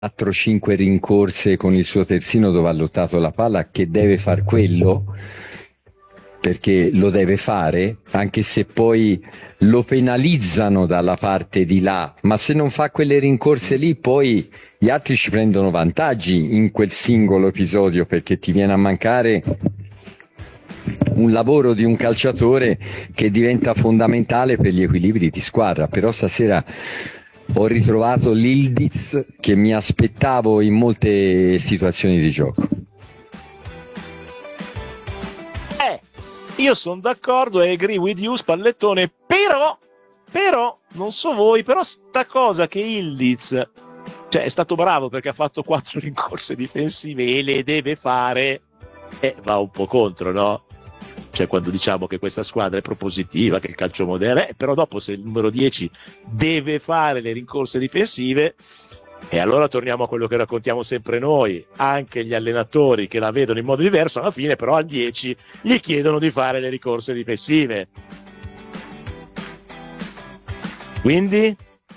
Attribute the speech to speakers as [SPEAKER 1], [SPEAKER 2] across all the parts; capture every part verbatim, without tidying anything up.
[SPEAKER 1] quattro cinque rincorse con il suo terzino dove ha lottato la palla, che deve far quello perché lo deve fare, anche se poi lo penalizzano dalla parte di là, ma se non fa quelle rincorse lì poi gli altri ci prendono vantaggi in quel singolo episodio, perché ti viene a mancare un lavoro di un calciatore che diventa fondamentale per gli equilibri di squadra. Però stasera ho ritrovato l'Ildiz che mi aspettavo in molte situazioni di gioco.
[SPEAKER 2] Eh, io sono d'accordo e agree with you, Spallettone, però, però, non so voi, però sta cosa che Ildiz, cioè è stato bravo perché ha fatto quattro rincorse difensive e le deve fare, e va un po' contro, no? Cioè quando diciamo che questa squadra è propositiva, che il calcio moderno è, però dopo se il numero dieci deve fare le rincorse difensive, e allora torniamo a quello che raccontiamo sempre noi, anche gli allenatori che la vedono in modo diverso, alla fine però al dieci gli chiedono di fare le rincorse difensive. Quindi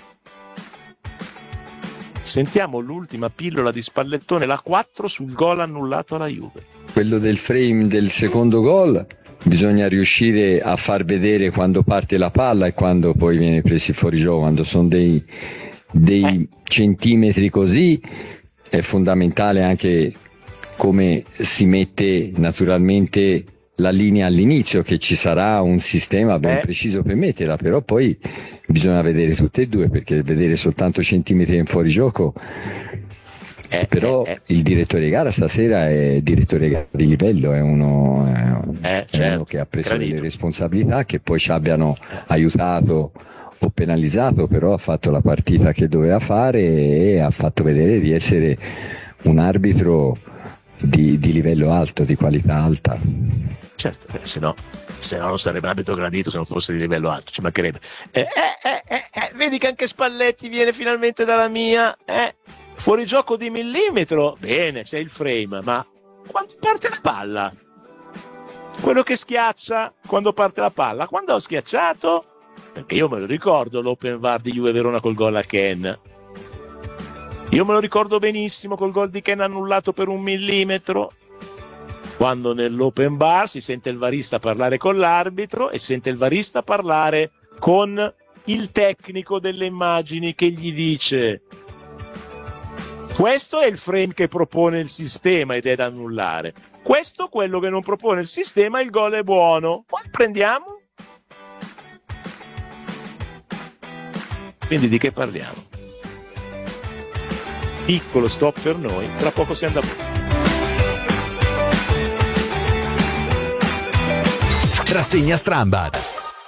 [SPEAKER 2] sentiamo l'ultima pillola di Spallettone, la quattro sul gol annullato alla Juve.
[SPEAKER 1] Quello del frame del secondo gol, bisogna riuscire a far vedere quando parte la palla e quando poi viene presi fuori gioco. Quando sono dei, dei eh. centimetri così, è fondamentale anche come si mette naturalmente la linea all'inizio, che ci sarà un sistema ben eh. preciso per metterla, però poi bisogna vedere tutte e due, perché vedere soltanto centimetri in fuorigioco. Eh, però eh, eh. il direttore di gara stasera è direttore di livello, è uno, è, eh, certo, uno che ha preso Gradito. delle responsabilità, che poi ci abbiano aiutato o penalizzato, però ha fatto la partita che doveva fare e ha fatto vedere di essere un arbitro di, di livello alto, di qualità alta.
[SPEAKER 2] Certo, eh, se no se no non sarebbe arbitro Gradito, se non fosse di livello alto, ci mancherebbe. Eh, eh, eh, eh, vedi che anche Spalletti viene finalmente dalla mia, eh? Fuori gioco di millimetro, bene, c'è il frame, ma quando parte la palla? Quello che schiaccia quando parte la palla, quando ho schiacciato? Perché io me lo ricordo l'open V A R di Juve Verona col gol a Ken. Io me lo ricordo benissimo col gol di Ken annullato per un millimetro. Quando nell'open V A R si sente il varista parlare con l'arbitro e sente il varista parlare con il tecnico delle immagini che gli dice: questo è il frame che propone il sistema ed è da annullare, questo quello che non propone il sistema, il gol è buono, poi prendiamo. Quindi di che parliamo? Piccolo stop per noi, tra poco si andrà.
[SPEAKER 3] Rassegna Strambad.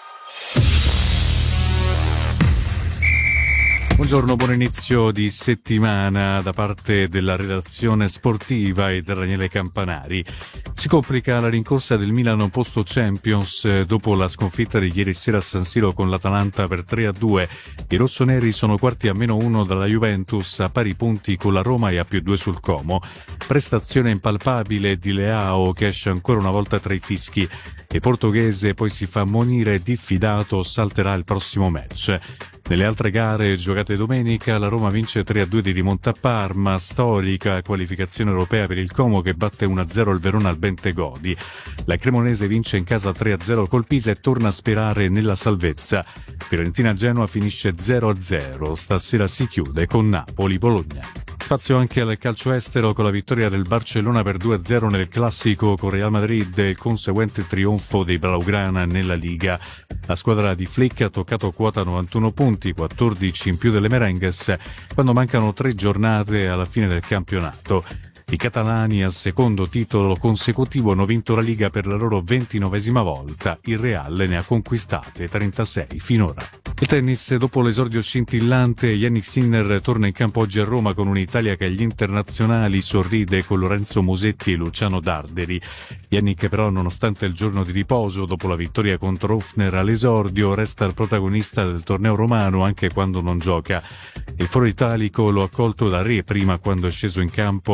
[SPEAKER 4] Buongiorno, buon inizio di settimana da parte della redazione sportiva e da Daniele Campanari. Si complica la rincorsa del Milan posto Champions dopo la sconfitta di ieri sera a San Siro con l'Atalanta per tre a due. I rossoneri sono quarti a meno uno dalla Juventus, a pari punti con la Roma e a più due sul Como. Prestazione impalpabile di Leao, che esce ancora una volta tra i fischi. Il portoghese poi si fa ammonire, diffidato, salterà il prossimo match. Nelle altre gare giocate domenica, la Roma vince tre a due di rimonta a Parma, storica qualificazione europea per il Como che batte uno a zero il Verona al Bentegodi. La Cremonese vince in casa tre a zero col Pisa e torna a sperare nella salvezza. Fiorentina-Genoa finisce zero a zero, stasera si chiude con Napoli-Bologna. Spazio anche al calcio estero con la vittoria del Barcellona per due a zero nel classico con Real Madrid e il conseguente trionfo dei Blaugrana nella Liga. La squadra di Flick ha toccato quota novantuno punti, quattordici in più delle Merengues, quando mancano tre giornate alla fine del campionato. I catalani al secondo titolo consecutivo hanno vinto la Liga per la loro ventinovesima volta, il Real ne ha conquistate trentasei finora. Il tennis, dopo l'esordio scintillante, Jannik Sinner torna in campo oggi a Roma con un'Italia che agli internazionali sorride con Lorenzo Musetti e Luciano Darderi. Jannik però, nonostante il giorno di riposo dopo la vittoria contro Hofner all'esordio, resta il protagonista del torneo romano anche quando non gioca. Il foro italico lo ha accolto da re prima quando è sceso in campo per l'allenamento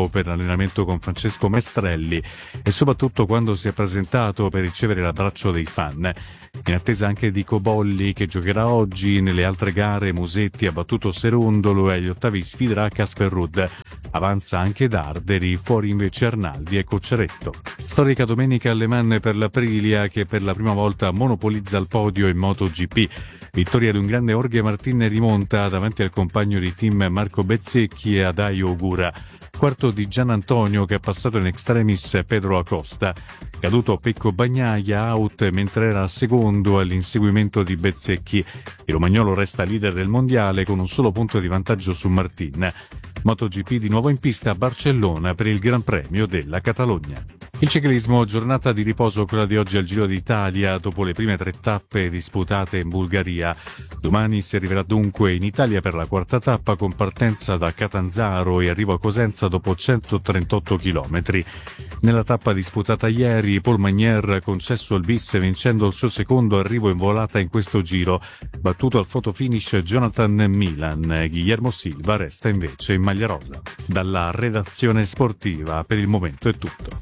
[SPEAKER 4] allenamento con Francesco Maestrelli e soprattutto quando si è presentato per ricevere l'abbraccio dei fan. In attesa anche di Cobolli, che giocherà oggi. Nelle altre gare Musetti ha battuto Serondolo e agli ottavi sfiderà Casper Ruud. Avanza anche Darderi, fuori invece Arnaldi e Cocciaretto. Storica domenica alle Mans per l'Aprilia, che per la prima volta monopolizza il podio in MotoGP. Vittoria di un grande Jorge Martin rimonta davanti al compagno di team Marco Bezzecchi e Adaio Ogura. Quarto di Gian Antonio, che ha passato in extremis Pedro Acosta. Caduto Pecco Bagnaia, out mentre era secondo all'inseguimento di Bezzecchi. Il romagnolo resta leader del mondiale con un solo punto di vantaggio su Martin. MotoGP di nuovo in pista a Barcellona per il Gran Premio della Catalogna. Il ciclismo, giornata di riposo quella di oggi al Giro d'Italia dopo le prime tre tappe disputate in Bulgaria. Domani si arriverà dunque in Italia per la quarta tappa con partenza da Catanzaro e arrivo a Cosenza dopo centotrentotto chilometri. Nella tappa disputata ieri, Paul Magnier ha concesso il bis vincendo il suo secondo arrivo in volata in questo giro. Battuto al fotofinish Jonathan Milan, Guillermo Silva resta invece in maglia rosa. Dalla redazione sportiva per il momento è tutto.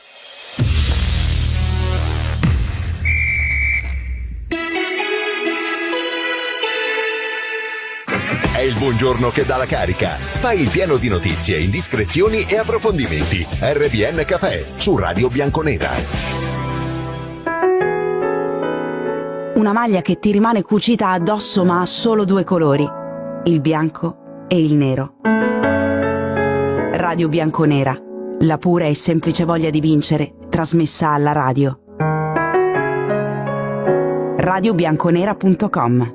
[SPEAKER 3] È il buongiorno che dà la carica. Fai il pieno di notizie, indiscrezioni e approfondimenti. R B N Café su Radio Bianconera.
[SPEAKER 5] Una maglia che ti rimane cucita addosso ma ha solo due colori, il bianco e il nero. Radio Bianconera, la pura e semplice voglia di vincere trasmessa alla radio. radio bianconera punto com.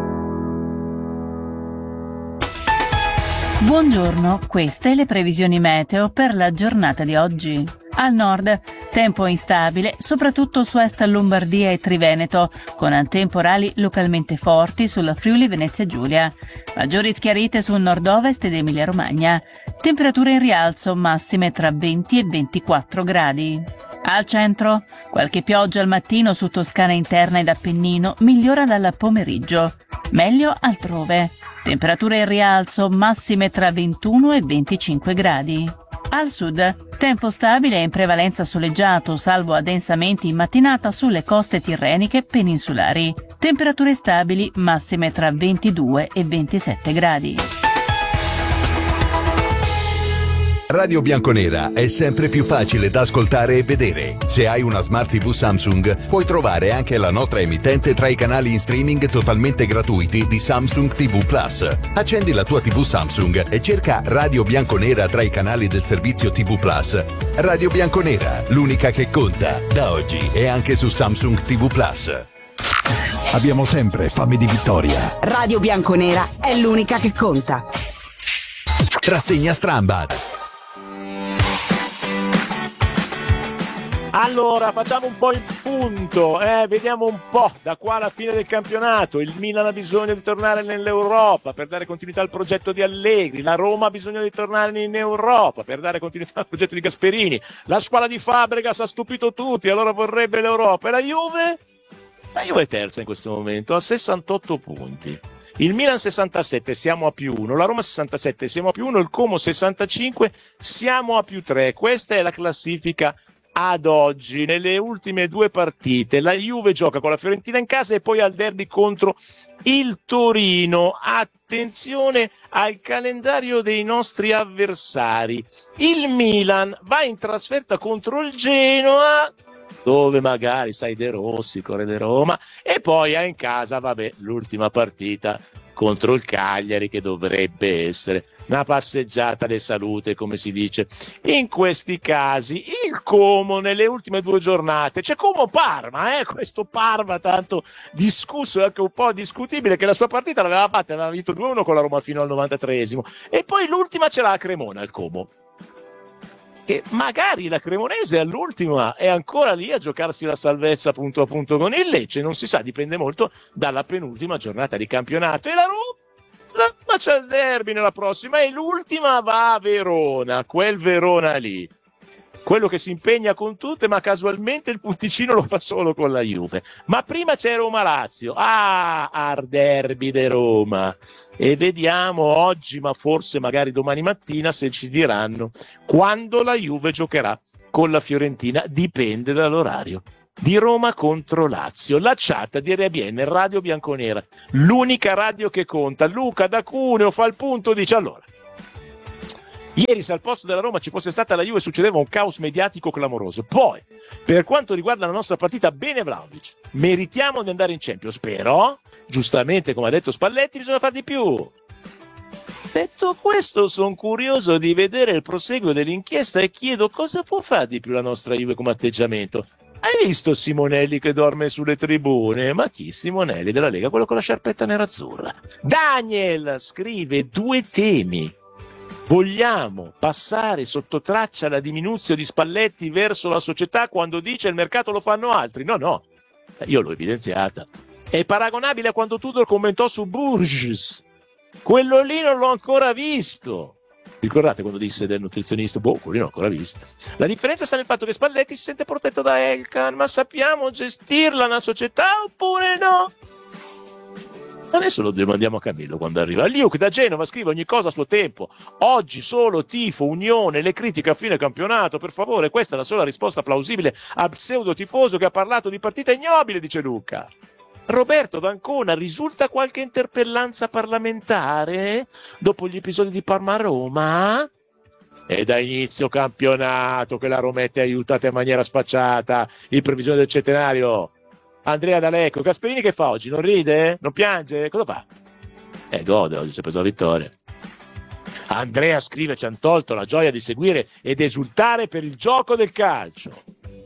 [SPEAKER 6] Buongiorno, queste le previsioni meteo per la giornata di oggi. Al nord, tempo instabile, soprattutto su est Lombardia e Triveneto, con temporali localmente forti sulla Friuli Venezia Giulia. Maggiori schiarite sul nord-ovest ed Emilia-Romagna. Temperature in rialzo, massime tra venti e ventiquattro gradi. Al centro, qualche pioggia al mattino su Toscana interna ed Appennino, migliora dal pomeriggio. Meglio altrove. Temperature in rialzo, massime tra ventuno e venticinque gradi. Al sud, tempo stabile e in prevalenza soleggiato, salvo addensamenti in mattinata sulle coste tirreniche peninsulari. Temperature stabili, massime tra ventidue e ventisette gradi.
[SPEAKER 3] Radio Bianconera è sempre più facile da ascoltare e vedere. Se hai una Smart tivù Samsung, puoi trovare anche la nostra emittente tra i canali in streaming totalmente gratuiti di Samsung tivù Plus. Accendi la tua tivù Samsung e cerca Radio Bianconera tra i canali del servizio tivù Plus. Radio Bianconera, l'unica che conta, da oggi e anche su Samsung tivù Plus.
[SPEAKER 7] Abbiamo sempre fame di vittoria.
[SPEAKER 5] Radio Bianconera è l'unica che conta.
[SPEAKER 3] Rassegna Strambad.
[SPEAKER 2] Allora, facciamo un po' il punto, eh? Vediamo un po' da qua alla fine del campionato. Il Milan ha bisogno di tornare nell'Europa per dare continuità al progetto di Allegri, la Roma ha bisogno di tornare in Europa per dare continuità al progetto di Gasperini, la squadra di Fabregas ha stupito tutti, allora vorrebbe l'Europa. E la Juve? La Juve è terza in questo momento, a sessantotto punti. Il Milan sessantasette, siamo a più uno, la Roma sessantasette, siamo a più uno, il Como sessantacinque, siamo a più tre. Questa è la classifica ad oggi. Nelle ultime due partite la Juve gioca con la Fiorentina in casa e poi al derby contro il Torino. Attenzione al calendario dei nostri avversari. Il Milan va in trasferta contro il Genoa, dove magari sai De Rossi, Corre de Roma, e poi ha in casa, vabbè, l'ultima partita contro il Cagliari, che dovrebbe essere una passeggiata di salute, come si dice in questi casi. Il Como nelle ultime due giornate, c'è Como Parma, eh? questo Parma tanto discusso e anche un po' discutibile, che la sua partita l'aveva fatta, aveva vinto due a uno con la Roma fino al novantatreesimo, e poi l'ultima ce l'ha a Cremona, il Como, che magari la cremonese all'ultima è ancora lì a giocarsi la salvezza punto a punto con il Lecce, non si sa, dipende molto dalla penultima giornata di campionato. E la Roma, la, ma c'è il derby nella prossima, e l'ultima va a Verona, quel Verona lì quello che si impegna con tutte, ma casualmente il punticino lo fa solo con la Juve. Ma prima c'è Roma-Lazio, ah, al derby de Roma, e vediamo oggi, ma forse magari domani mattina, se ci diranno quando la Juve giocherà con la Fiorentina, dipende dall'orario. Di Roma contro Lazio, la chat di R B N, Radio Bianconera, l'unica radio che conta. Luca da Cuneo fa il punto, dice: allora, ieri se al posto della Roma ci fosse stata la Juve succedeva un caos mediatico clamoroso. Poi, per quanto riguarda la nostra partita, bene Vlahovic, meritiamo di andare in Champions, però, giustamente come ha detto Spalletti, bisogna fare di più. Detto questo, sono curioso di vedere il proseguo dell'inchiesta e chiedo cosa può fare di più la nostra Juve come atteggiamento. Hai visto Simonelli che dorme sulle tribune? Ma chi? Simonelli della Lega, quello con la sciarpetta nerazzurra. Daniel scrive due temi. Vogliamo passare sotto traccia la diminuzione di Spalletti verso la società quando dice il mercato lo fanno altri? No, no, io l'ho evidenziata. È paragonabile a quando Tudor commentò su Bourges. Quello lì non l'ho ancora visto. Ricordate quando disse del nutrizionista? Boh, quello lì non l'ho ancora visto. La differenza sta nel fatto che Spalletti si sente protetto da Elkan, ma sappiamo gestirla una società oppure no? Adesso lo domandiamo a Camillo quando arriva. Luke da Genova scrive ogni cosa a suo tempo. Oggi solo tifo, unione, le critiche a fine campionato. Per favore, questa è la sola risposta plausibile al pseudo tifoso che ha parlato di partita ignobile, dice Luca. Roberto d'Ancona, risulta qualche interpellanza parlamentare dopo gli episodi di Parma-Roma? È da inizio campionato che la Rometta è aiutata in maniera sfacciata in previsione del centenario. Andrea D'Alecco, Gasperini che fa oggi? Non ride? Non piange? Cosa fa? Eh, gode, oggi si è preso la vittoria. Andrea scrive: ci hanno tolto la gioia di seguire ed esultare per il gioco del calcio.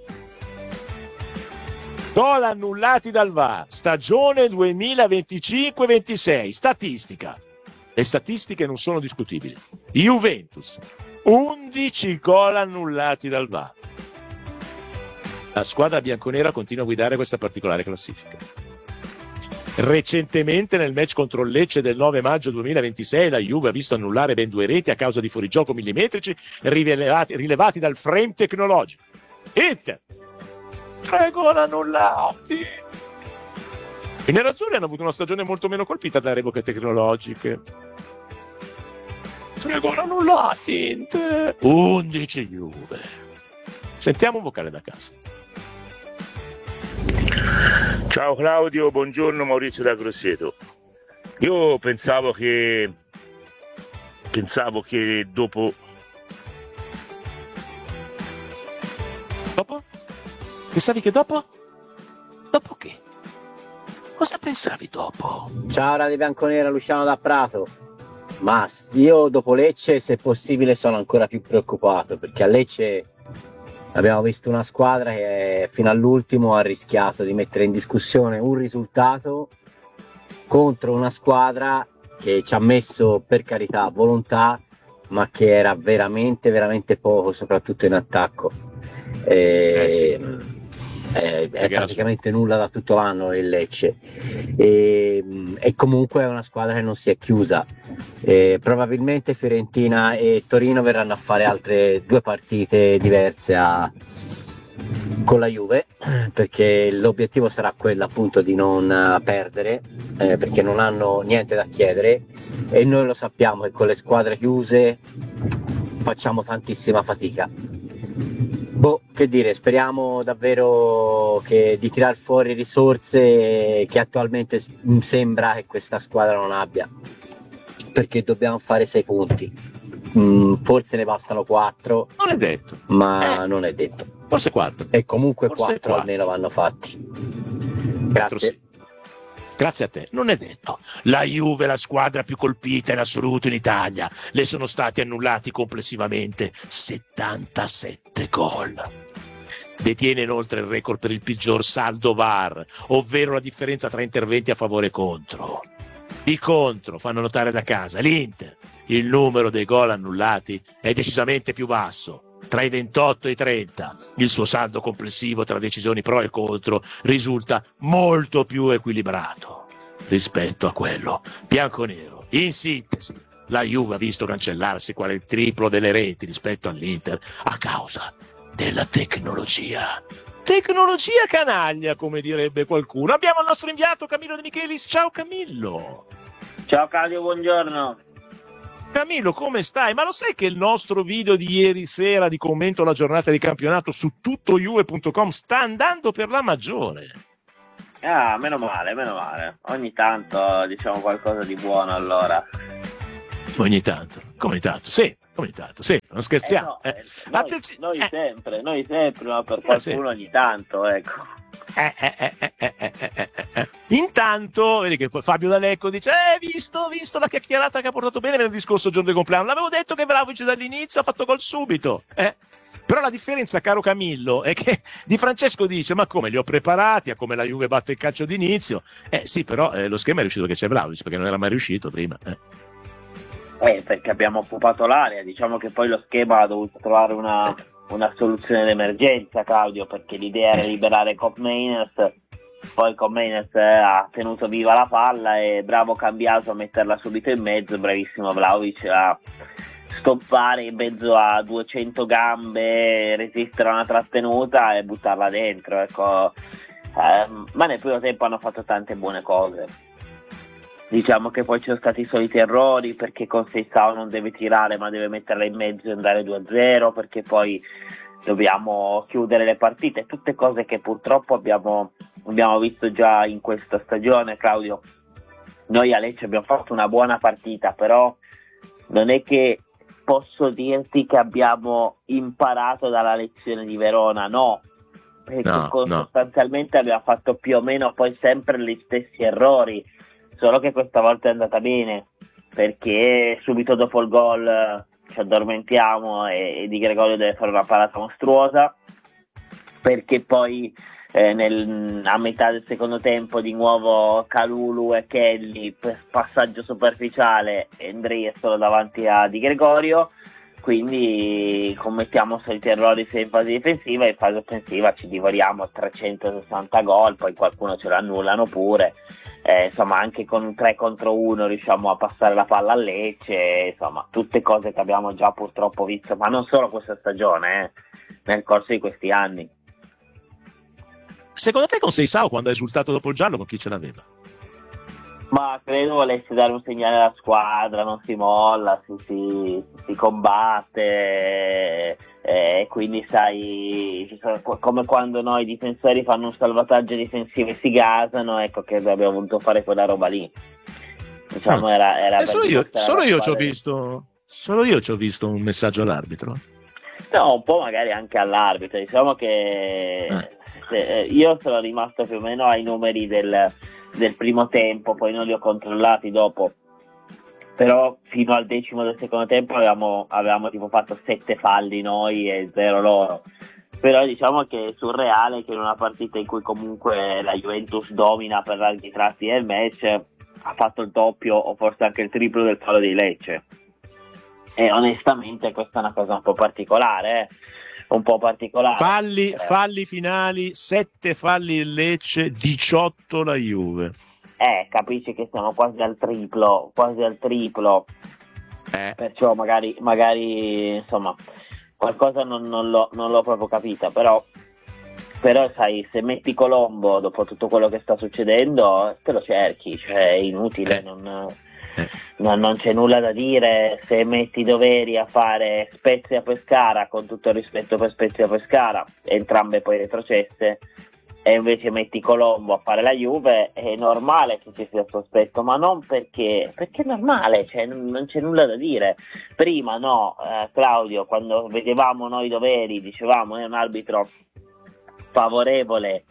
[SPEAKER 2] Gol annullati dal V A R, stagione duemilaventicinque ventisei, statistica. Le statistiche non sono discutibili. Juventus, undici gol annullati dal V A R. La squadra bianconera continua a guidare questa particolare classifica. Recentemente nel match contro il Lecce del nove maggio duemilaventisei la Juve ha visto annullare ben due reti a causa di fuorigioco millimetrici rilevati, rilevati dal frame tecnologico. Inter, tre gol annullati. I nerazzurri hanno avuto una stagione molto meno colpita da revoche tecnologiche. Tre gol annullati, Inter. undici Juve. Sentiamo un vocale da casa.
[SPEAKER 8] Ciao Claudio, buongiorno, Maurizio da Grosseto. Io pensavo che pensavo che dopo
[SPEAKER 2] dopo? Pensavi che dopo? Dopo che? Cosa pensavi dopo?
[SPEAKER 9] Ciao Radio Bianconera, Luciano da Prato. Ma io dopo Lecce, se possibile, sono ancora più preoccupato, perché a Lecce abbiamo visto una squadra che fino all'ultimo ha rischiato di mettere in discussione un risultato contro una squadra che ci ha messo, per carità, volontà, ma che era veramente, veramente poco, soprattutto in attacco. E,
[SPEAKER 2] eh sì.
[SPEAKER 9] È, è praticamente nulla da tutto l'anno il Lecce, e, e comunque è una squadra che non si è chiusa. E probabilmente Fiorentina e Torino verranno a fare altre due partite diverse a, con la Juve, perché l'obiettivo sarà quello appunto di non perdere, eh, perché non hanno niente da chiedere, e noi lo sappiamo che con le squadre chiuse facciamo tantissima fatica. Boh, che dire, speriamo davvero che di tirar fuori risorse che attualmente sembra che questa squadra non abbia, perché dobbiamo fare sei punti. Mm, forse ne bastano quattro.
[SPEAKER 2] Non è detto.
[SPEAKER 9] Ma
[SPEAKER 2] eh,
[SPEAKER 9] non è detto.
[SPEAKER 2] Forse quattro.
[SPEAKER 9] E comunque
[SPEAKER 2] forse
[SPEAKER 9] quattro
[SPEAKER 2] quattro
[SPEAKER 9] almeno vanno fatti. Grazie.
[SPEAKER 2] Sì. Grazie a te. Non è detto. La Juve è la squadra più colpita in assoluto in Italia. Le sono stati annullati complessivamente settantasette gol. Detiene inoltre il record per il peggior saldo V A R, ovvero la differenza tra interventi a favore e contro. Di contro, fanno notare da casa, l'Inter. Il numero dei gol annullati è decisamente più basso, tra i ventotto e i trenta. Il suo saldo complessivo tra decisioni pro e contro risulta molto più equilibrato rispetto a quello bianconero. In sintesi, la Juve ha visto cancellarsi quale il triplo delle reti rispetto all'Inter a causa della tecnologia. Tecnologia canaglia, come direbbe qualcuno. Abbiamo il nostro inviato Camillo De Michelis. Ciao Camillo.
[SPEAKER 10] Ciao Claudio, buongiorno.
[SPEAKER 2] Camillo, come stai? Ma lo sai che il nostro video di ieri sera di commento alla giornata di campionato su tutto juve punto com sta andando per la maggiore?
[SPEAKER 10] Ah, meno male, meno male. Ogni tanto diciamo qualcosa di buono allora.
[SPEAKER 2] Ogni tanto, come tanto, sì, come tanto, sì, non scherziamo.
[SPEAKER 10] Eh no,
[SPEAKER 2] eh.
[SPEAKER 10] Noi,
[SPEAKER 2] Attenzio-
[SPEAKER 10] noi
[SPEAKER 2] eh.
[SPEAKER 10] sempre, noi sempre, ma per
[SPEAKER 2] Eh,
[SPEAKER 10] qualcuno
[SPEAKER 2] sì.
[SPEAKER 10] ogni tanto, ecco.
[SPEAKER 2] Eh, eh, eh, eh, eh, eh, eh, eh. Intanto, vedi che poi Fabio D'Alecco dice: Eh, visto, visto la chiacchierata che ha portato bene nel discorso giorno del compleanno. L'avevo detto che Vlahovic dall'inizio ha fatto gol subito. Eh. Però la differenza, caro Camillo, è che Di Francesco dice: Ma come li ho preparati? A come la Juve batte il calcio d'inizio? Eh sì, però eh, lo schema è riuscito che c'è Vlahovic, perché non era mai riuscito prima. Eh.
[SPEAKER 10] Eh, perché abbiamo occupato l'area, diciamo che poi lo schema ha dovuto trovare una, una soluzione d'emergenza, Claudio, perché l'idea era liberare Cop Mainers, poi Cop Mainers eh, ha tenuto viva la palla e bravo Cambiaso a metterla subito in mezzo, bravissimo Vlahovic a stoppare in mezzo a duecento gambe, resistere a una trattenuta e buttarla dentro, ecco. Eh, ma nel primo tempo hanno fatto tante buone cose. Diciamo che poi ci sono stati i soliti errori, perché con Seisao non deve tirare ma deve metterla in mezzo e andare due a zero, perché poi dobbiamo chiudere le partite, tutte cose che purtroppo abbiamo, abbiamo visto già in questa stagione, Claudio. Noi a Lecce abbiamo fatto una buona partita, però non è che posso dirti che abbiamo imparato dalla lezione di Verona, no, perché
[SPEAKER 2] No,
[SPEAKER 10] con-
[SPEAKER 2] no.
[SPEAKER 10] sostanzialmente abbiamo fatto più o meno poi sempre gli stessi errori, solo che questa volta è andata bene, perché subito dopo il gol eh, ci addormentiamo e, e Di Gregorio deve fare una parata mostruosa, perché poi eh, nel, a metà del secondo tempo di nuovo Kalulu e Kelly per passaggio superficiale e Andrei è solo davanti a Di Gregorio, quindi commettiamo soliti errori sia in fase difensiva e in fase offensiva ci divoriamo trecentosessanta gol, poi qualcuno ce l'annullano pure. Eh, insomma, anche con un tre contro uno riusciamo a passare la palla a Lecce, insomma tutte cose che abbiamo già purtroppo visto, ma non solo questa stagione, eh, nel corso di questi anni.
[SPEAKER 2] Secondo te con Seisao, quando ha esultato dopo il giallo, con chi ce l'aveva?
[SPEAKER 10] Ma credo volesse dare un segnale alla squadra, non si molla, si, si, si combatte, e quindi sai, ci sono- come quando noi difensori fanno un salvataggio difensivo e si gasano, ecco che abbiamo voluto fare quella roba lì. Diciamo
[SPEAKER 2] Ah.
[SPEAKER 10] era, era
[SPEAKER 2] Eh,
[SPEAKER 10] per
[SPEAKER 2] solo io,
[SPEAKER 10] dimostrare
[SPEAKER 2] solo
[SPEAKER 10] alla
[SPEAKER 2] io ci ho
[SPEAKER 10] squadra-
[SPEAKER 2] visto, solo io ci ho visto un messaggio all'arbitro.
[SPEAKER 10] No, un po' magari anche all'arbitro, diciamo che
[SPEAKER 2] Eh.
[SPEAKER 10] se- io sono rimasto più o meno ai numeri del, del primo tempo, poi non li ho controllati dopo, però fino al decimo del secondo tempo avevamo, avevamo tipo fatto sette falli noi e zero loro. Però diciamo che è surreale che in una partita in cui comunque la Juventus domina per larghi tratti del match ha fatto il doppio o forse anche il triplo del fallo di Lecce. E onestamente questa è una cosa un po' particolare, eh? un po' particolare.
[SPEAKER 2] Falli,
[SPEAKER 10] Eh,
[SPEAKER 2] falli finali, sette falli il Lecce, diciotto la Juve.
[SPEAKER 10] Eh, capisci che siamo quasi al triplo, quasi al triplo.
[SPEAKER 2] Eh.
[SPEAKER 10] Perciò magari, magari insomma, qualcosa non, non, l'ho, non l'ho proprio capita, però, però sai, se metti Colombo dopo tutto quello che sta succedendo, te lo cerchi, cioè è inutile,
[SPEAKER 2] Eh.
[SPEAKER 10] non, non, non c'è nulla da dire. Se metti Doveri a fare Spezia Pescara, con tutto il rispetto per Spezia Pescara, entrambe poi retrocesse, e invece metti Colombo a fare la Juve, è normale che ci sia sospetto, ma non perché perché è normale, cioè non, non c'è nulla da dire. Prima no, eh, Claudio, quando vedevamo noi Doveri dicevamo è un arbitro favorevole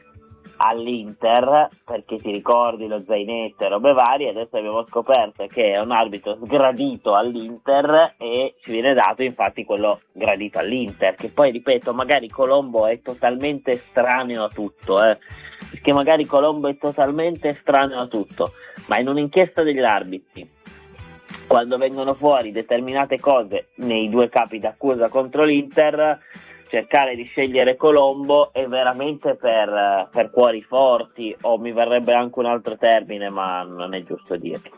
[SPEAKER 10] all'Inter, perché ti ricordi lo zainetto e robe varie. Adesso abbiamo scoperto che è un arbitro sgradito all'Inter e ci viene dato infatti quello gradito all'Inter, che poi ripeto magari Colombo è totalmente estraneo a tutto, eh, perché magari Colombo è totalmente estraneo a tutto, ma in un'inchiesta degli arbitri, quando vengono fuori determinate cose nei due capi d'accusa contro l'Inter, cercare di scegliere Colombo è veramente per, per cuori forti, o mi verrebbe anche un altro termine, ma non è giusto dirlo.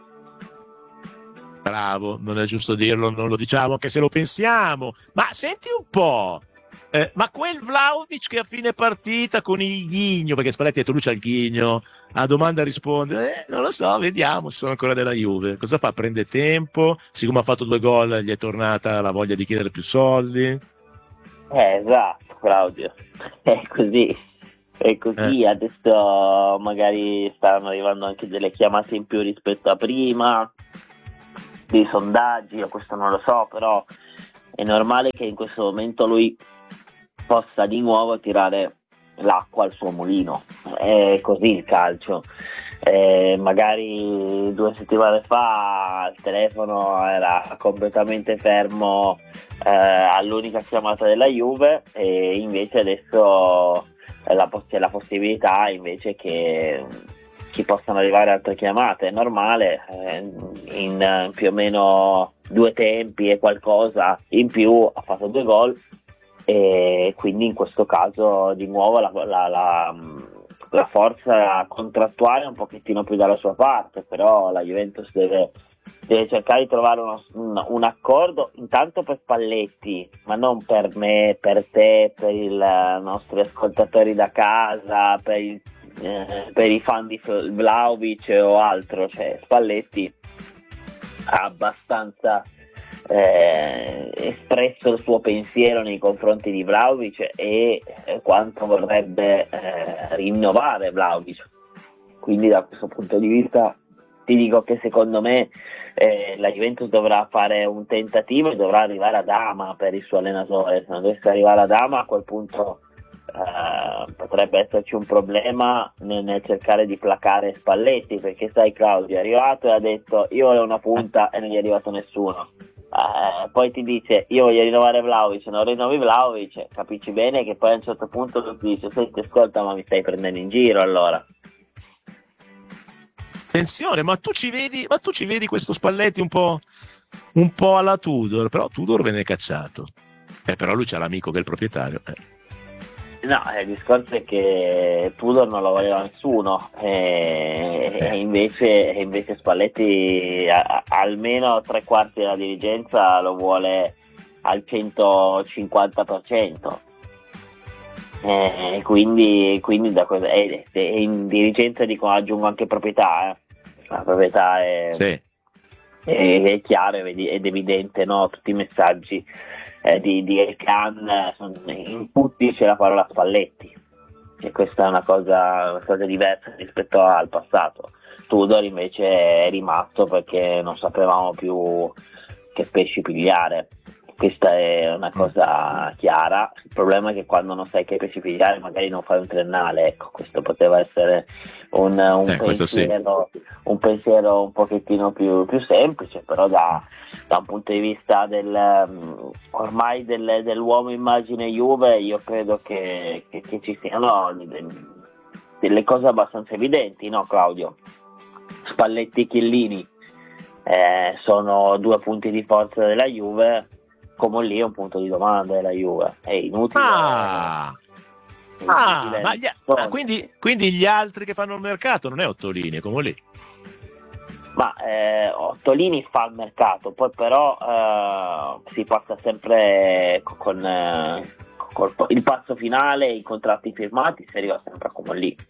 [SPEAKER 2] Bravo, non è giusto dirlo, non lo diciamo anche se lo pensiamo. Ma senti un po', Eh, ma quel Vlahovic che a fine partita con il ghigno, perché Spalletti ha detto lui c'ha il ghigno, a domanda risponde, eh, non lo so, vediamo se sono ancora della Juve. Cosa fa? Prende tempo, siccome ha fatto due gol gli è tornata la voglia di chiedere più soldi.
[SPEAKER 10] Eh, esatto, Claudio, è così, è così, eh. Adesso magari stanno arrivando anche delle chiamate in più rispetto a prima, dei sondaggi, io questo non lo so, però è normale che in questo momento lui possa di nuovo tirare l'acqua al suo mulino. È così il calcio. Eh, magari due settimane fa il telefono era completamente fermo eh, all'unica chiamata della Juve, e invece adesso la, c'è la possibilità invece che ci possano arrivare altre chiamate. È normale, eh, in eh, più o meno due tempi e qualcosa in più ha fatto due gol, e quindi in questo caso di nuovo la, la, la, la forza contrattuale è un pochettino più dalla sua parte, però la Juventus deve, deve cercare di trovare uno, un, un accordo intanto per Spalletti, ma non per me, per te, per i nostri ascoltatori da casa, per, il, eh, per i fan di Vlahovic o altro. Cioè Spalletti ha abbastanza Eh, espresso il suo pensiero nei confronti di Vlahovic e eh, quanto vorrebbe eh, rinnovare Vlahovic. Quindi da questo punto di vista ti dico che secondo me eh, la Juventus dovrà fare un tentativo e dovrà arrivare ad Ama per il suo allenatore. Se non dovesse arrivare ad Ama, a quel punto eh, potrebbe esserci un problema nel, nel cercare di placare Spalletti, perché sai, Claudio è arrivato e ha detto io volevo una punta e non gli è arrivato nessuno. Uh, poi ti dice io voglio rinnovare Vlahovic, non rinnovi Vlahovic, capisci bene che poi a un certo punto tu ti dice senti, ascolta, ma mi stai prendendo in giro allora.
[SPEAKER 2] Attenzione, ma tu ci vedi, ma tu ci vedi questo Spalletti un po', un po' alla Tudor, però Tudor venne cacciato, eh, però lui c'ha l'amico che è il proprietario. eh.
[SPEAKER 10] No, il discorso è che Tudor non lo voleva nessuno, e, e invece, invece Spalletti a, a, almeno tre quarti della dirigenza lo vuole al centocinquanta per cento. E quindi, quindi da cosa, e, e in dirigenza dico, aggiungo anche proprietà, eh. La proprietà è,
[SPEAKER 2] sì.
[SPEAKER 10] è, è chiaro ed evidente, no? Tutti i messaggi Eh, di, di El Khan, in tutti c'è la parola Spalletti, e questa è una cosa, una cosa diversa rispetto al passato. Tudor invece è rimasto perché non sapevamo più che pesci pigliare. Questa è una cosa chiara. Il problema è che quando non sai che pesci pigliare magari non fai un triennale. Ecco, questo poteva essere un, un,
[SPEAKER 2] eh,
[SPEAKER 10] pensiero, sì. un pensiero un pochettino più, più semplice, però da, da un punto di vista del um, ormai del, dell'uomo immagine Juve, io credo che, che, che ci siano delle cose abbastanza evidenti, no Claudio? Spalletti e Chiellini eh, sono due punti di forza della Juve. Come lì è un punto di domanda della Juve, è inutile.
[SPEAKER 2] Ah, è inutile. ah ma gli, ah, quindi, quindi gli altri che fanno il mercato non è Ottolini, è come lì.
[SPEAKER 10] Ma eh, Ottolini fa il mercato, poi però eh, si passa sempre con eh, col, il passo finale, i contratti firmati, si arriva sempre a come lì.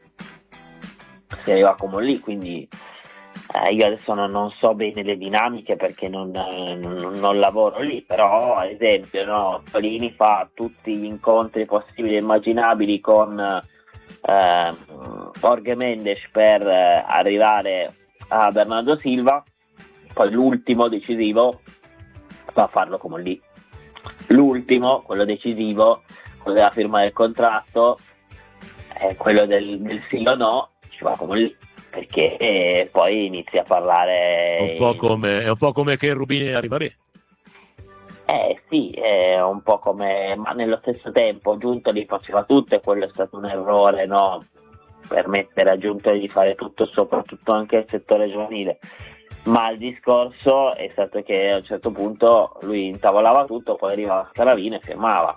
[SPEAKER 10] Si arriva a come lì, quindi Eh, io adesso non, non so bene le dinamiche perché non, non, non lavoro lì, però ad esempio no, Tolini fa tutti gli incontri possibili e immaginabili con eh, Jorge Mendes per eh, arrivare a Bernardo Silva, poi l'ultimo decisivo va a farlo come lì, l'ultimo, quello decisivo, quello della firma del contratto, eh, quello del, del sì o no, ci va come lì. Perché eh, poi inizi a parlare
[SPEAKER 2] un po' come, è un po' come che Rubini arriva bene.
[SPEAKER 10] Eh sì, è un po' come, ma nello stesso tempo Giuntoli faceva tutto e quello è stato un errore, no? Permettere a Giuntoli di fare tutto, soprattutto anche il settore giovanile. Ma il discorso è stato che a un certo punto lui intavolava tutto, poi arrivava Scaravino e firmava.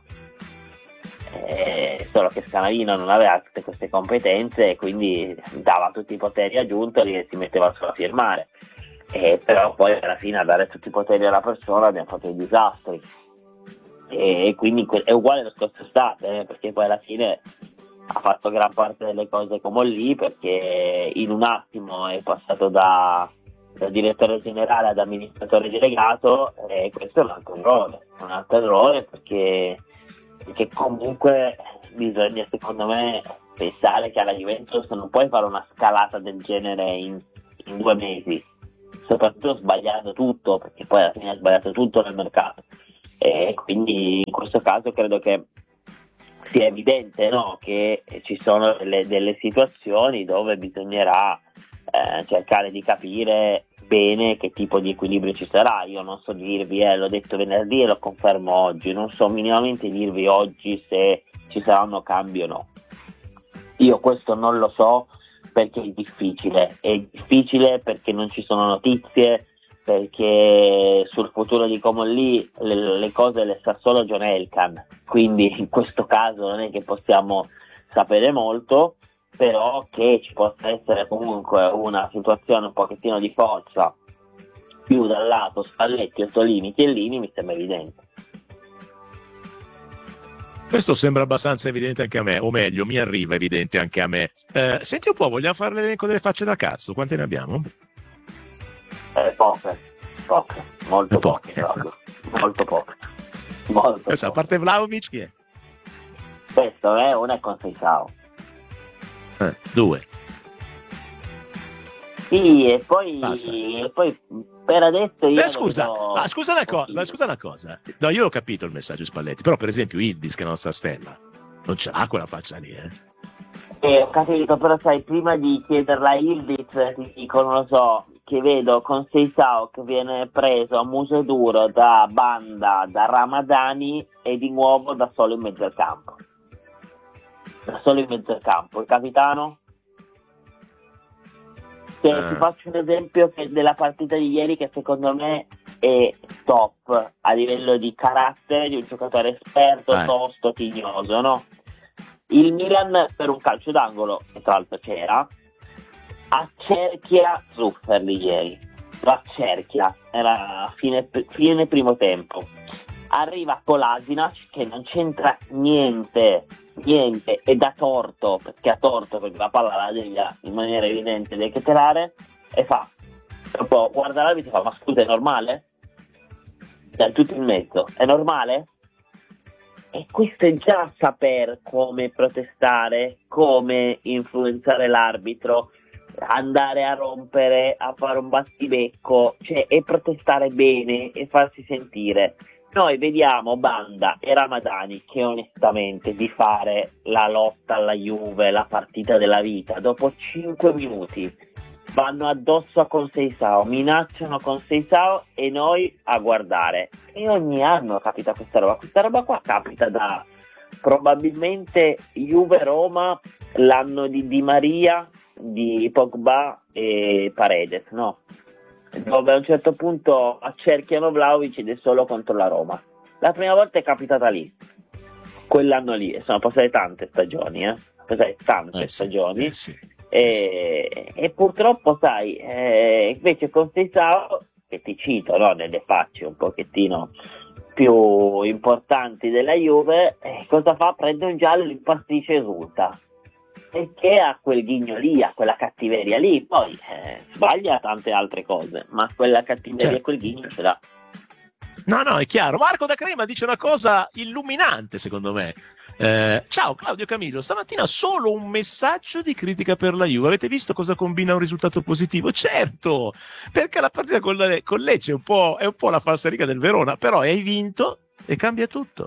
[SPEAKER 10] Eh, solo che Scanavino non aveva tutte queste competenze e quindi dava tutti i poteri a Giuntoli e si metteva solo a firmare, eh, però poi alla fine a dare tutti i poteri alla persona abbiamo fatto i disastri e quindi è uguale lo scorso estate, eh, perché poi alla fine ha fatto gran parte delle cose come lì, perché in un attimo è passato da, da direttore generale ad amministratore delegato, e questo è un altro errore, un altro errore perché, perché comunque bisogna, secondo me, pensare che alla Juventus non puoi fare una scalata del genere in, in due mesi, soprattutto sbagliando tutto, perché poi alla fine ha sbagliato tutto nel mercato, e quindi in questo caso credo che sia evidente, no, che ci sono delle, delle situazioni dove bisognerà eh, cercare di capire bene che tipo di equilibrio ci sarà. Io non so dirvi, eh, l'ho detto venerdì e lo confermo oggi, non so minimamente dirvi oggi se ci saranno cambi o no. Io questo non lo so perché è difficile, è difficile perché non ci sono notizie, perché sul futuro di Comolli le, le cose le sa solo John Elkann, quindi in questo caso non è che possiamo sapere molto, però che ci possa essere comunque una situazione un pochettino di forza più dal lato Spalletti, Ottolini, Chiellini mi sembra evidente.
[SPEAKER 2] Questo sembra abbastanza evidente anche a me, o meglio, mi arriva evidente anche a me. Eh, senti un po', vogliamo fare l'elenco delle facce da cazzo? Quante ne abbiamo?
[SPEAKER 10] Eh, poche, poche, molto poche, poche molto poche. Molto
[SPEAKER 2] Questa, a parte Vlahovic, chi è?
[SPEAKER 10] Questo è una è con Seisao.
[SPEAKER 2] Eh, due.
[SPEAKER 10] Sì, e poi, e poi per adesso io
[SPEAKER 2] Beh, scusa,
[SPEAKER 10] vedo...
[SPEAKER 2] ma scusa una cosa, ma scusa una cosa. No, io ho capito il messaggio Spalletti, però per esempio Yildiz, che è la nostra stella, non ce l'ha quella faccia lì, eh.
[SPEAKER 10] Eh, ho capito, però sai, prima di chiederla a Yildiz ti dico, non lo so, che vedo con Seisao che viene preso a muso duro da Banda, da Ramadani e di nuovo da solo in mezzo al campo. Da solo in mezzo al campo. Il capitano? Se
[SPEAKER 2] Eh.
[SPEAKER 10] ti faccio un esempio che della partita di ieri, che secondo me è top a livello di carattere di un giocatore esperto,
[SPEAKER 2] Eh.
[SPEAKER 10] tosto, tignoso, no? Il Milan per un calcio d'angolo, che tra l'altro c'era, accerchia Zufferli ieri, lo accerchia, era fine, fine primo tempo, arriva Kolasinac che non c'entra niente, niente, e da torto, perché ha torto, perché la palla la devia in maniera evidente da Ketelare, e fa, dopo guarda l'arbitro e fa, ma scusa, è normale? È tutto in mezzo, è normale? E questo è già saper come protestare, come influenzare l'arbitro, andare a rompere, a fare un battibecco, cioè, e protestare bene e farsi sentire. Noi vediamo Banda e Ramadani che onestamente di fare la lotta alla Juve, la partita della vita, dopo cinque minuti vanno addosso a Conceição, minacciano Conceição e noi a guardare. E ogni anno capita questa roba, questa roba qua capita da probabilmente Juve-Roma, l'anno di Di Maria, di Pogba e Paredes, no? Dove a un certo punto accerchiano Vlahovic ed è solo contro la Roma. La prima volta è capitata lì, quell'anno lì, e sono passate tante stagioni, eh? Passate tante
[SPEAKER 2] Eh sì,
[SPEAKER 10] stagioni.
[SPEAKER 2] eh sì.
[SPEAKER 10] E, e purtroppo sai, eh, invece con Seisao, che ti cito, no, nelle facce un pochettino più importanti della Juve, eh, cosa fa? Prende un giallo, impastisce e esulta, perché ha quel ghigno lì, ha quella cattiveria lì, poi eh, sbaglia tante altre cose, ma quella cattiveria e
[SPEAKER 2] Certo.
[SPEAKER 10] quel ghigno ce l'ha.
[SPEAKER 2] No, no, è chiaro. Marco da Crema dice una cosa illuminante, secondo me. Eh, ciao Claudio Camillo, stamattina solo un messaggio di critica per la Juve. Avete visto cosa combina un risultato positivo? Certo, perché la partita con, la, con Lecce è un po', è un po' la falsariga del Verona, però hai vinto e cambia tutto.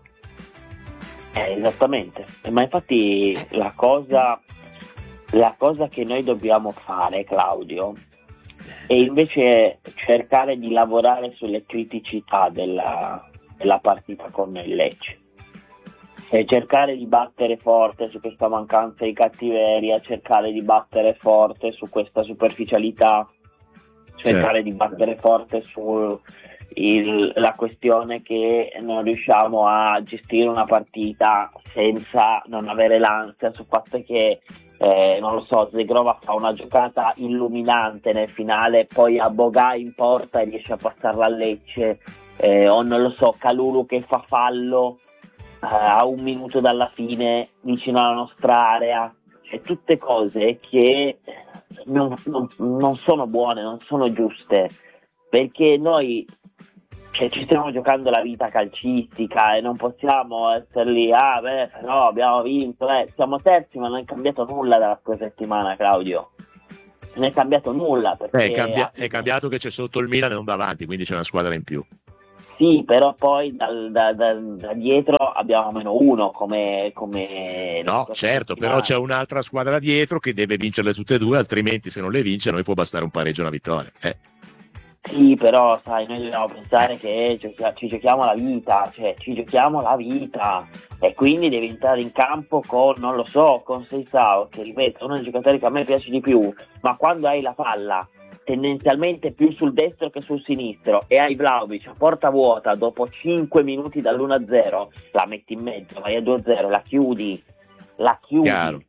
[SPEAKER 10] Eh, esattamente, ma infatti la cosa, la cosa che noi dobbiamo fare, Claudio, è invece cercare di lavorare sulle criticità della, della partita con il Lecce, e cercare di battere forte su questa mancanza di cattiveria, cercare di battere forte su questa superficialità, cercare di battere forte su il, la questione che non riusciamo a gestire una partita senza non avere l'ansia sul fatto che eh, non lo so, Zegrova fa una giocata illuminante nel finale, poi a Boga in porta e riesce a passarla a Lecce eh, o non lo so, Kalulu che fa fallo eh, a un minuto dalla fine vicino alla nostra area, cioè tutte cose che non, non, non sono buone, non sono giuste, perché noi cioè, ci stiamo giocando la vita calcistica e non possiamo essere lì, ah beh, no, abbiamo vinto, eh. Siamo terzi, ma non è cambiato nulla dalla scorsa settimana, Claudio. Non è cambiato nulla. Perché
[SPEAKER 2] è, cambia- è cambiato che c'è sotto il Milan e non davanti, quindi c'è una squadra in più.
[SPEAKER 10] Sì, però poi dal, da, da, da dietro abbiamo meno uno come... come
[SPEAKER 2] no, certo, però c'è un'altra squadra dietro che deve vincerle tutte e due, altrimenti se non le vince a noi può bastare un pareggio e una vittoria. Eh.
[SPEAKER 10] Sì, però sai, noi dobbiamo pensare che giochi- ci giochiamo la vita, cioè ci giochiamo la vita e quindi devi entrare in campo con, non lo so, con Seisao, che ripeto, uno dei giocatori che a me piace di più, ma quando hai la palla tendenzialmente più sul destro che sul sinistro e hai Vlahovic a porta vuota dopo cinque minuti dall'uno a zero, la metti in mezzo, vai a due a zero, la chiudi, la chiudi.
[SPEAKER 2] Chiaro.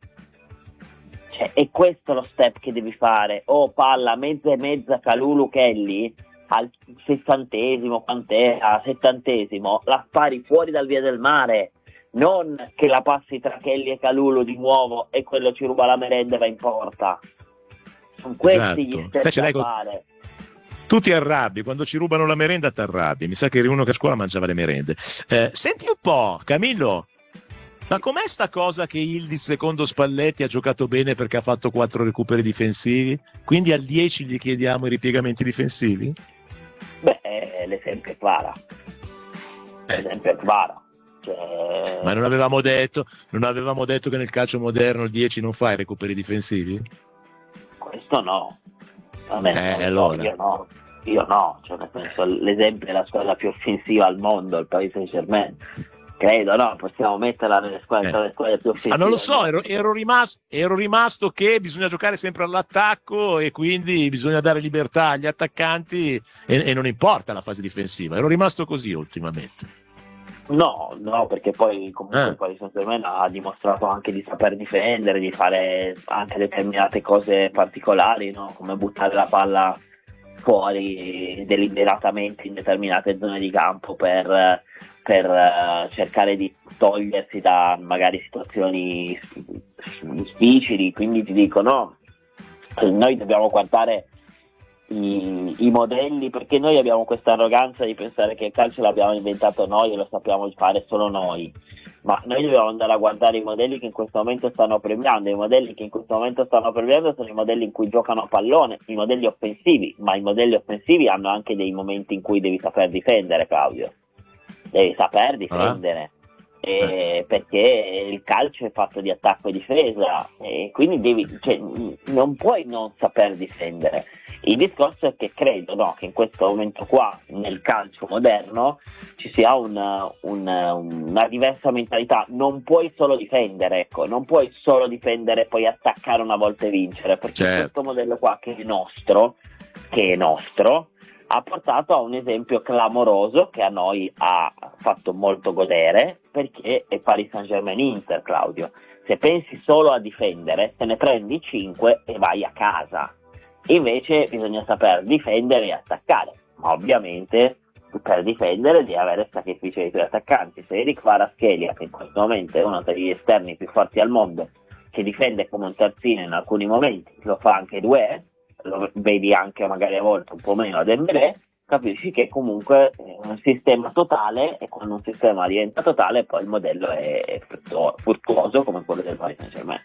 [SPEAKER 10] Cioè, è questo lo step che devi fare. O oh, palla mezza e mezza Kalulu Kelly al sessantesimo, quant'era, settantesimo, la spari fuori dal via del mare, non che la passi tra Kelly e Kalulu di nuovo e quello ci ruba la merenda e va in porta. Sono questi
[SPEAKER 2] esatto.
[SPEAKER 10] gli step
[SPEAKER 2] Invece
[SPEAKER 10] da
[SPEAKER 2] lei co-
[SPEAKER 10] fare.
[SPEAKER 2] Tu ti arrabbi, quando ci rubano la merenda ti arrabbi. Mi sa che eri uno che a scuola mangiava le merende. Eh, senti un po', Camillo, ma com'è sta cosa che Yildiz secondo Spalletti ha giocato bene perché ha fatto quattro recuperi difensivi? Quindi al dieci gli chiediamo i ripiegamenti difensivi?
[SPEAKER 10] Beh, l'esempio è Kvara. L'esempio è Kvara. Cioè...
[SPEAKER 2] Ma non avevamo detto, non avevamo detto che nel calcio moderno il dieci non fa i recuperi difensivi?
[SPEAKER 10] Questo no. A me
[SPEAKER 2] eh, allora.
[SPEAKER 10] Io no. Io no. Cioè, nel senso, l'esempio è la squadra più offensiva al mondo, il Paris Saint-Germain. Credo, no, possiamo metterla nelle squadre,
[SPEAKER 2] eh.
[SPEAKER 10] le squadre più offensive.
[SPEAKER 2] Ah, non lo so, ero, ero, rimasto, ero rimasto che bisogna giocare sempre all'attacco e quindi bisogna dare libertà agli attaccanti e, e non importa la fase difensiva. Ero rimasto così ultimamente.
[SPEAKER 10] No, no, perché poi comunque
[SPEAKER 2] eh.
[SPEAKER 10] il Paris Saint-Germain ha dimostrato anche di saper difendere, di fare anche determinate cose particolari, no? Come buttare la palla fuori deliberatamente in determinate zone di campo per... per uh, cercare di togliersi da magari situazioni difficili. Quindi ti dico, no, noi dobbiamo guardare i, i modelli, perché noi abbiamo questa arroganza di pensare che il calcio l'abbiamo inventato noi e lo sappiamo fare solo noi, ma noi dobbiamo andare a guardare i modelli che in questo momento stanno premiando. I modelli che in questo momento stanno premiando sono i modelli in cui giocano a pallone, i modelli offensivi, ma i modelli offensivi hanno anche dei momenti in cui devi saper difendere, Claudio. Devi saper difendere, eh, perché il calcio è fatto di attacco e difesa, e quindi devi, cioè, non puoi non saper difendere. Il discorso è che credo, no, che in questo momento qua nel calcio moderno ci sia una, una, una diversa mentalità. Non puoi solo difendere, ecco, non puoi solo difendere e poi attaccare una volta e vincere, perché
[SPEAKER 2] certo.
[SPEAKER 10] Questo modello qua che è nostro, che è nostro ha portato a un esempio clamoroso che a noi ha fatto molto godere, perché è Paris Saint-Germain-Inter, Claudio. Se pensi solo a difendere, te ne prendi cinque e vai a casa. Invece bisogna saper difendere e attaccare, ma ovviamente per difendere devi avere sacrificio dei tuoi attaccanti. Se vedi Kvaratskhelia, che in questo momento è uno degli esterni più forti al mondo, che difende come un terzino in alcuni momenti, lo fa anche due, lo vedi anche magari a volte un po' meno a Dembélé, capisci che comunque è un sistema totale, e quando un sistema diventa totale poi il modello è fruttuoso come quello del Paris Saint-Germain.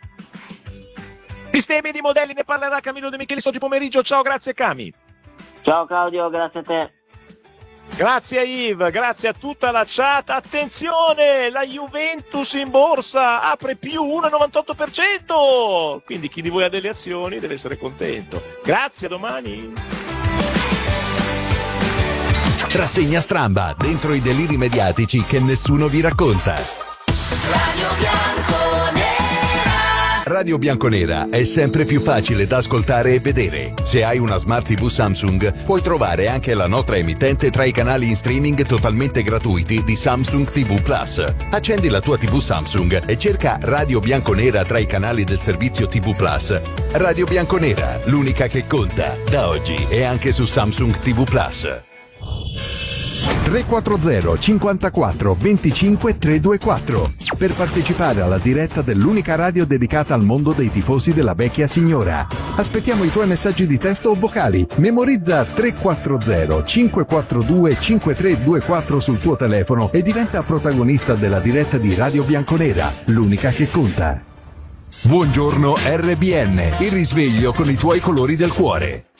[SPEAKER 2] Sistemi di modelli, ne parlerà Camillo De Michelis oggi pomeriggio. Ciao, grazie Cami.
[SPEAKER 10] Ciao Claudio, grazie a te.
[SPEAKER 2] Grazie a Yves, grazie a tutta la chat. Attenzione, la Juventus in borsa apre più uno virgola novantotto per cento, quindi chi di voi ha delle azioni deve essere contento. Grazie, a domani.
[SPEAKER 3] Rassegna stramba, dentro i deliri mediatici che nessuno vi racconta.
[SPEAKER 11] Radio Bianconera.
[SPEAKER 3] Radio Bianconera è sempre più facile da ascoltare e vedere. Se hai una Smart tivù Samsung, puoi trovare anche la nostra emittente tra i canali in streaming totalmente gratuiti di Samsung tivù Plus. Accendi la tua tivù Samsung e cerca Radio Bianconera tra i canali del servizio tivù Plus. Radio Bianconera, l'unica che conta, da oggi e anche su Samsung tivù Plus. tre quattro zero cinquantaquattro venticinque trecentoventiquattro per partecipare alla diretta dell'unica radio dedicata al mondo dei tifosi della vecchia signora. Aspettiamo i tuoi messaggi di testo o vocali. Memorizza tre quattro zero cinque quattro due cinque tre due quattro sul tuo telefono e diventa protagonista della diretta di Radio Bianconera, l'unica che conta. Buongiorno R B N, il risveglio con i tuoi colori del cuore.